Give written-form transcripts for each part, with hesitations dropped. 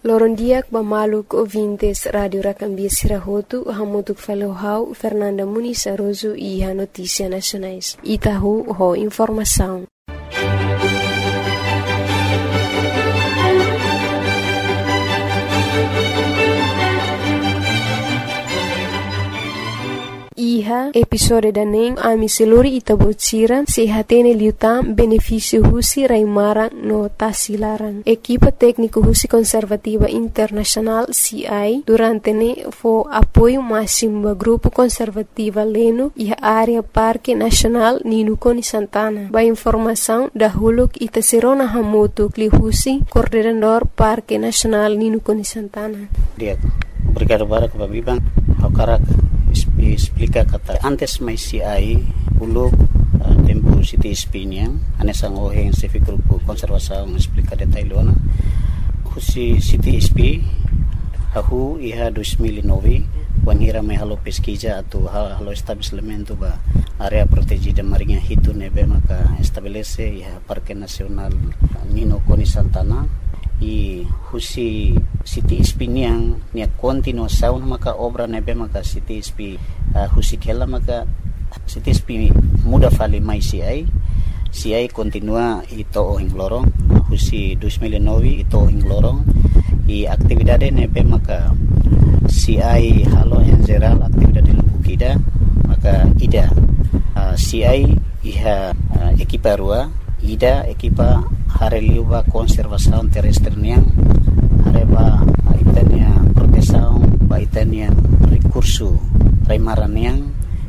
Lorondiak bamaluk ouvintes Radio Rakambia Sirahotu, hamutuk falohau Fernanda Muniz Aroso e a Notícia Nacionais. Itahu ho informação. Iha episode daning ami seluri itabocira sehatene liutam benefício husi raimarang no tasilarang. Equipa técnico husi conservativa internacional CI durante ne fo apoio máximo ba grupo conservativa leno iha área Parque Nacional Ninukoni Santana. Ba informação da huluk itaserona hamotu kli husi coordenador Parque Nacional Ninukoni Santana. Obrigado para Babibang. Hakarak explica kata antes mai CI uluk tempo City Espinha anesang oheng civic grupo konservasaung explica detailona husi City SP ahu iha 2009 wanhira mai halo pesquisa atau halo estabelecimento ba area protegida marinha hitu nebe maka estabelece iha Parque Nacional Ninukoni Santana i husi City SP niang nia continuação maka obra nebe maka City SP husi kela maka City SP muda fali mai CI continua ito ohing lorong husi 2009 ito ohing lorong i aktividade nebe maka CI halo yang geral aktividade lukida maka ida CI iha ekipa rua ida ekipa hareliuba konservasaun terrestre niang hareba itania protesaun ba itania recurso raimaran niang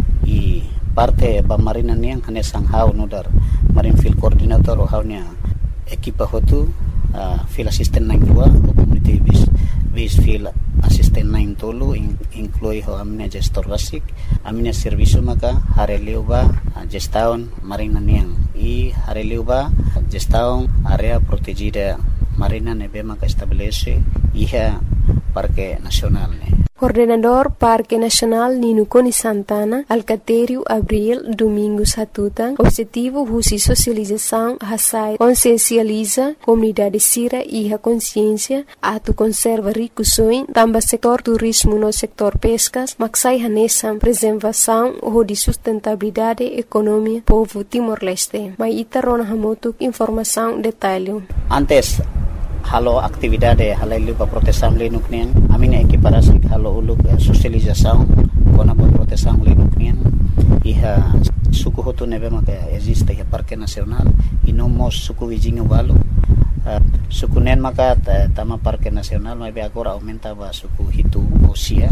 i parte ba marina niang hanesang hau nudar marin field coordinator o haunya ekipa hotu field assistant 92 community base field assistant 9 tolu inclui ho amina gestor basic amina servicio maka hareliuba gestaun marina niang i hareliuba gestaun area protegida marina nebe maka estabelece iha Parque Nacional ne. Coordenador Parque Nacional Ninukoni Santana, Alcatério Abril Domingos Hatutan, objetivo husi socialização hasai consciencializa comunidade sira e a consciência atu conserva ricusoin tamba setor turismo no setor pescas maksai hanesam preservação ou de sustentabilidade economia povo Timor-Leste. Mai itarona hamotuk informação detalhe. Antes halo aktividade halailu pa protesam linuk nian amina ekiparasi halo uluk sosialização kona pa protesam linuk nian iha suku hotu nebe maka existe iha Parque Nacional inomos suku wijingu walu suku nen maka tama Parque Nacional mai agora aumenta ba suku hitu osia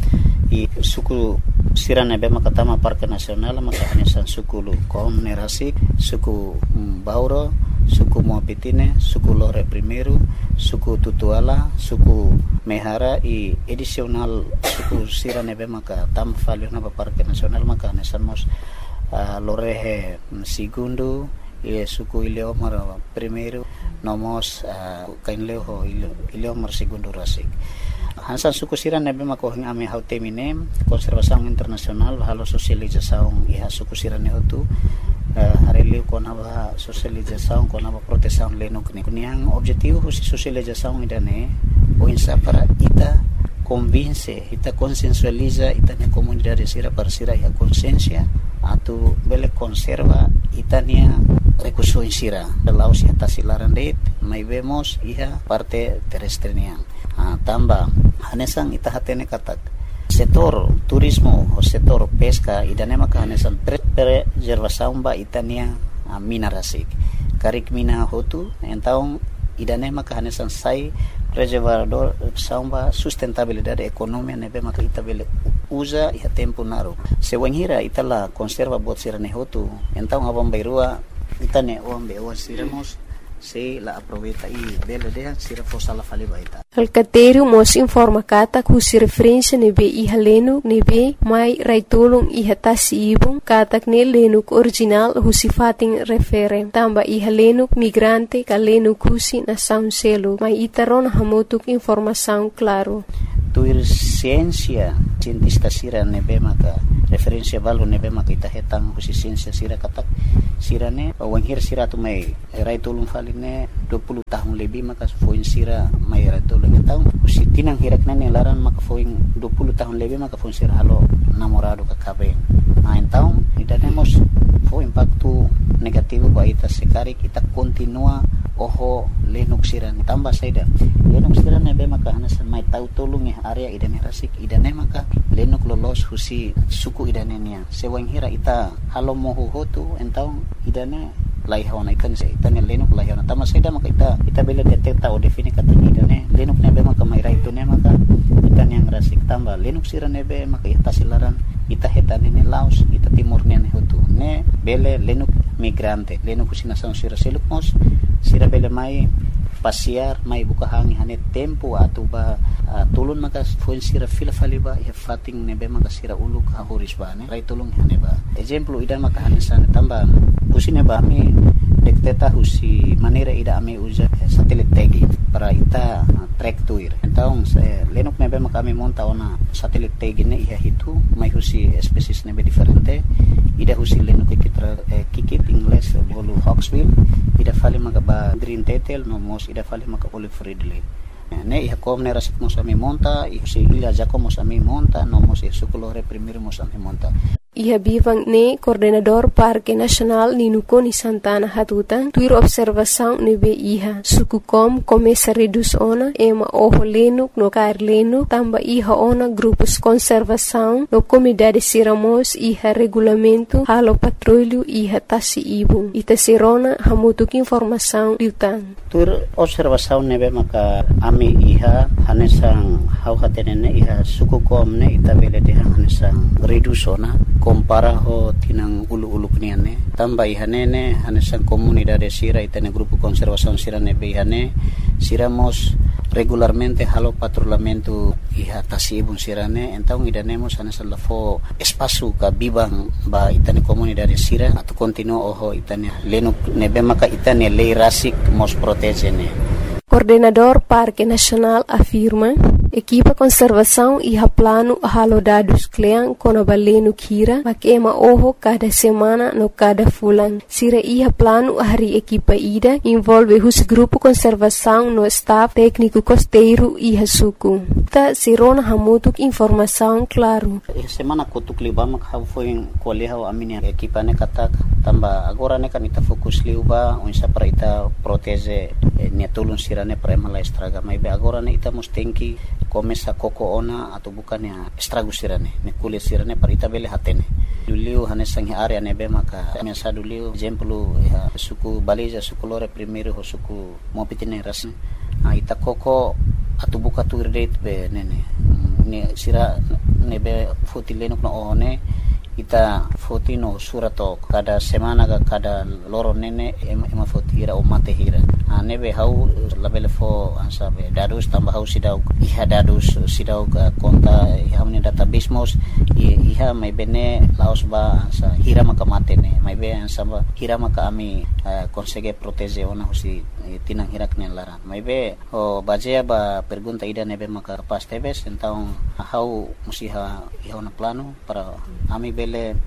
i suku sira nebe maka tama Parque Nacional maka hanesan suku lu kom nerasik suku bauro suku Moapitine, suku Lore Primeiro, suku Tutuala, suku Mehara i edisional suku sira nebe maka tam falio na Parque Nacional maka nesamos Lorehe Segundo i suku Ileomar Primeiro nomos kainleo Ileomar Segundo rasik. Hansan suku sira nebe maka hing ame hautemine konservasaung internasional halo sosializasaung iha suku sira nehotu hareliu konaba sosializasaung konaba protesaung lenuk ni kuniang objetivo husi sosializasaung idane o insa para ita convince ita consensualiza ita ne comunidade sira parsira ya consciência atu bele conserva itania recurso sira laos ya tasilaran det mai vemos iha parte terrestre niang tamba hanesang ita hatene katak setor turismo o setor pesca idane maka hanesan preservasaung ba itania mina rasik karik mina hotu entaung idane maka hanesan sai preservador saumba sustentabilidade ekonomi nebe maka ita bele usa iha tempo naru sewanghira itala conserva bot sirane hotu entaung abang bairua itane ombe o siremos se la aproveita e bela dea sira fosala fali baita. Alcatério mos informa kata kusi referência nebe iha lenuk nebe mai raitolong iha tasi ibong katak ne lenuk original husi fating refere tamba iha lenuk migrante ka lenuk husi na sound selo mai itaron hamotuk informação claro. Tuir ciência cientista sira nebe maka referensia balu nebe maka ita hetang husisiensia sira katak sirane wanghir sira tu mai rai tulung faline 20 tahun lebih maka foin sira mai rai tulung tahun husi tinang hirak nene laran maka foin 20 tahun lebih maka foin sira halo namorado kakabe tahun idane mos fo impacto negativo ba ita sekari kita continua oho lenuk sirane tambah saida lenuk sirane be maka hanas mai tau tolong area idane rasik idane maka lenuk lolos husi suku idane nia sewang hira ita halo mohu hotu entau idane laihona ikan se itane lenuk laihona tambah saida maka ita bela deteta o defini kata idane lenuk ne be maka mai rai tu ne maka itane yang rasik tambah lenuk sirane be maka ita silaran ita hetane ne laos ita timur ne hotu ne bele lenuk migrante lenuk kusina sang sira seluk mos sira bele mai pasiar mai buka hangi hane tempo atau ba tulun maka foin sira fila faliba ya fating nebe maka sira uluk hahuris ba ne rai tulung hane ba example ida maka hane sana tamba usine ba mi dekteta husi manera ida ame uja satelit tagi para ita track tuir então lenuk nebe maka mi monta ona satelit tagi ne ia hitu mai husi species nebe diferente ida husi lenuk kikit English bolu hawksbill ida fali maka ba green tetel no mos ida fali maka olive ridley ne iha kom ne rasik mos ami monta iha si ila jako mos ami monta no mos sukulore primero mos ami monta Iha bivang ne coordenador Parque Nacional Ninukoni Santana Hatutan tuir observação nebe iha suku kom começa reduz ona ema oho lenuk no kair lenuk tamba iha ona grupos conservação no comunidade siramos iha regulamento halo patrulho iha tasi ibung ita sirona hamutuk informação liutan tuir observação nebe maka ami iha hanesang hau hatenene iha suku kom ne ita bele de hanesang reduz ona compara ho tinang ulu-ulu kniane tamba ihanene hanesang comunidade sira itane grupo conservação sira nebe ihane siramos regularmente halo patrulhamento iha tasibun sirane então idanemos hanesang lafo espaço ka bibang ba itane comunidade sira atau continuo oho itane lenuk nebe maka itane lei rasik mos protegene. Coordenador Parque Nacional afirma equipa conservação e plano halo dados klean kono balenu kira makema oho cada semana no cada fulan sira iha plano hari equipa ida envolve hus grupo conservação no staff técnico costeiro iha suku ta sirona hamutuk informação claro semana kutuk libam kha foi koleha amini equipa ne katak tamba agora ne kanita fokus liuba unsa para ita protege ne tulun sirane para mala estraga mai be agora ne ita mustenki começa koko ona atau bukan ya estragus sirane ne kulit sirane para ita bele hatene duliu hanesang area nebe maka mesa duliu exemplo ya suku baliza suku lore primeiro ho suku mopitine ras ita koko atau buka tu date be nene ne sira nebe fotilenuk no one ita fotino surato kada semana kada loro nene ema fotira o mate hira nebe hau labele fo ansabe dadus tambah hau sidau iha dadus sidau konta iha meni database mos iha mai bene laos ba ansa hira maka mate ne mai be ansaba hira maka ami consegue protege ona husi tinang hirak ne laran mai be o bajea ba pergunta ida nebe maka pas tebes então hau musiha iha ona plano para ami bele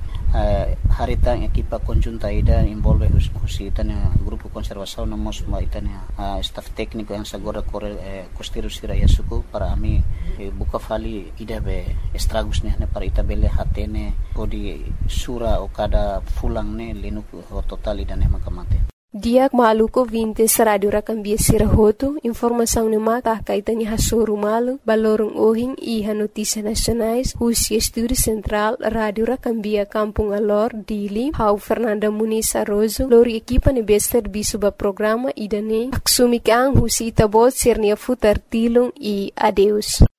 haritan equipa conjunta ida envolve husi tanya grupo conservação no mos ma itania staff técnico yang sagora costeiro sira yasuku para ami buka fali ida be estragus ne para ita bele hatene podi sura o kada fulang ne lenuk total ida ne makamate Diak maluko 20 radio rakambia sirahoto informação ne mata kaitani hasoru malu balorong ohing iha notícias nacionais husi estúdio central radio rakambia Kampung Alor Dili hau Fernanda Muniz Arrozo lori equipa ne bester bisuba programa idane aksumi kang husi tabot sirnia futar tilung e adeus